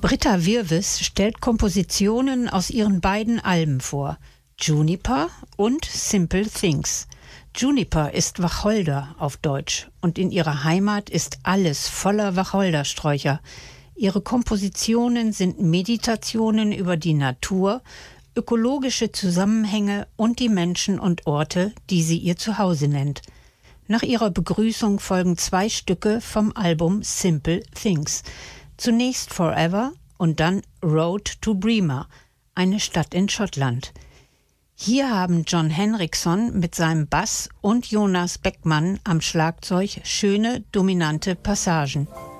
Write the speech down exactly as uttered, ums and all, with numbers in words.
Britta Wirves stellt Kompositionen aus ihren beiden Alben vor, Juniper und Simple Things. Juniper ist Wacholder auf Deutsch und in ihrer Heimat ist alles voller Wacholdersträucher. Ihre Kompositionen sind Meditationen über die Natur, ökologische Zusammenhänge und die Menschen und Orte, die sie ihr Zuhause nennt. Nach ihrer Begrüßung folgen zwei Stücke vom Album Simple Things. Zunächst Forever und dann Road to Bremer, eine Stadt in Schottland. Hier haben Jon Henriksen mit seinem Bass und Jonas Beckmann am Schlagzeug schöne, dominante Passagen.